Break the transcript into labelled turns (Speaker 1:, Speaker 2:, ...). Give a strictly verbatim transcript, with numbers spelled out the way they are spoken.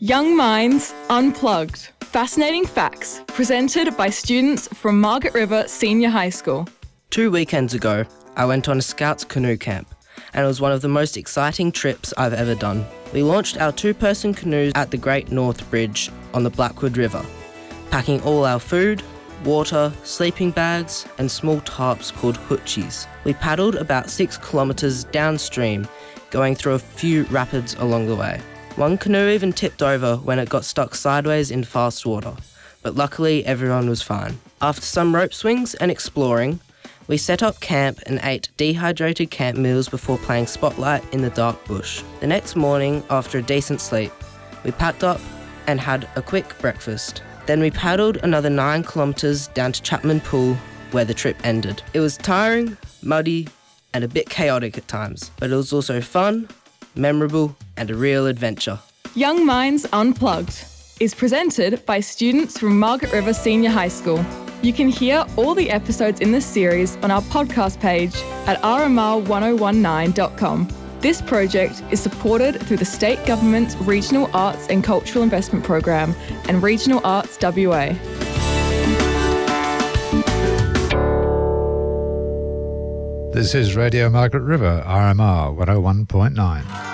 Speaker 1: Young Minds Unplugged. Fascinating facts presented by students from Margaret River Senior High School.
Speaker 2: Two weekends ago, I went on a Scouts canoe camp, and it was one of the most exciting trips I've ever done. We launched our two-person canoes at the Great North Bridge on the Blackwood River, packing all our food, water, sleeping bags and small tarps called hoochies. We paddled about six kilometres downstream, going through a few rapids along the way. One canoe even tipped over when it got stuck sideways in fast water, but luckily everyone was fine. After some rope swings and exploring, we set up camp and ate dehydrated camp meals before playing Spotlight in the dark bush. The next morning, after a decent sleep, we packed up and had a quick breakfast. Then we paddled another nine kilometres down to Chapman Pool, where the trip ended. It was tiring, muddy, and a bit chaotic at times, but it was also fun, memorable, and a real adventure.
Speaker 1: Young Minds Unplugged is presented by students from Margaret River Senior High School. You can hear all the episodes in this series on our podcast page at r m r one oh one nine dot com. This project is supported through the State Government's Regional Arts and Cultural Investment Program and Regional Arts W A.
Speaker 3: This is Radio Margaret River, R M R one oh one point nine.